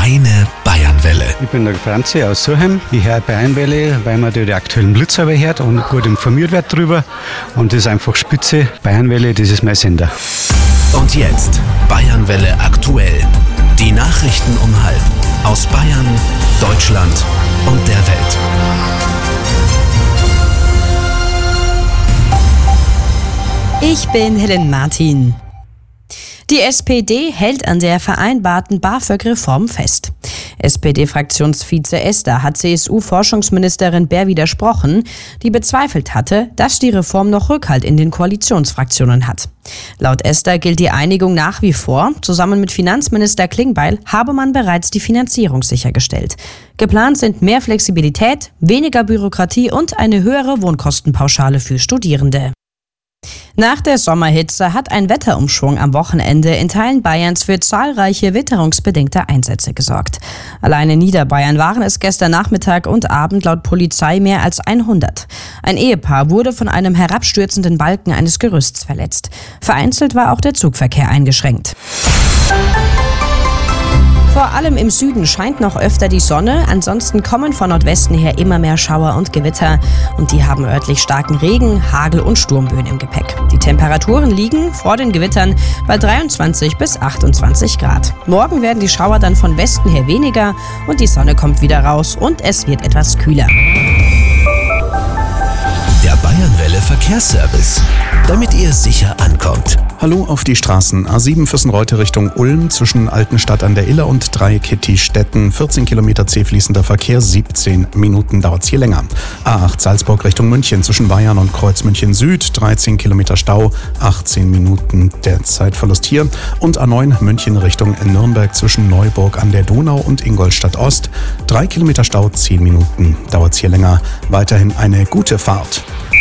Deine Bayernwelle. Ich bin der Franzi aus Surheim. Ich höre Bayernwelle, weil man die aktuellen Blitzerbe hört und gut informiert wird drüber. Und das ist einfach spitze. Bayernwelle, das ist mein Sender. Und jetzt Bayernwelle aktuell. Die Nachrichten um 12:30 aus Bayern, Deutschland und der Welt. Ich bin Helen Martin. Die SPD hält an der vereinbarten BAföG-Reform fest. SPD-Fraktionsvize Esther hat CSU-Forschungsministerin Baer widersprochen, die bezweifelt hatte, dass die Reform noch Rückhalt in den Koalitionsfraktionen hat. Laut Esther gilt die Einigung nach wie vor. Zusammen mit Finanzminister Klingbeil habe man bereits die Finanzierung sichergestellt. Geplant sind mehr Flexibilität, weniger Bürokratie und eine höhere Wohnkostenpauschale für Studierende. Nach der Sommerhitze hat ein Wetterumschwung am Wochenende in Teilen Bayerns für zahlreiche witterungsbedingte Einsätze gesorgt. Allein in Niederbayern waren es gestern Nachmittag und Abend laut Polizei mehr als 100. Ein Ehepaar wurde von einem herabstürzenden Balken eines Gerüsts verletzt. Vereinzelt war auch der Zugverkehr eingeschränkt. Vor allem im Süden scheint noch öfter die Sonne, ansonsten kommen von Nordwesten her immer mehr Schauer und Gewitter und die haben örtlich starken Regen, Hagel und Sturmböen im Gepäck. Die Temperaturen liegen vor den Gewittern bei 23 bis 28 Grad. Morgen werden die Schauer dann von Westen her weniger und die Sonne kommt wieder raus und es wird etwas kühler. Der Bayernwelle Verkehrsservice, damit ihr sicher ankommt. Hallo auf die Straßen. A7 Fürstenreute Richtung Ulm zwischen Altenstadt an der Iller und Dreieckettistetten. 14 Kilometer zähfließender Verkehr, 17 Minuten dauert's hier länger. A8 Salzburg Richtung München zwischen Bayern und Kreuz München Süd. 13 Kilometer Stau, 18 Minuten der Zeitverlust hier. Und A9 München Richtung Nürnberg zwischen Neuburg an der Donau und Ingolstadt Ost. 3 Kilometer Stau, 10 Minuten dauert's hier länger. Weiterhin eine gute Fahrt.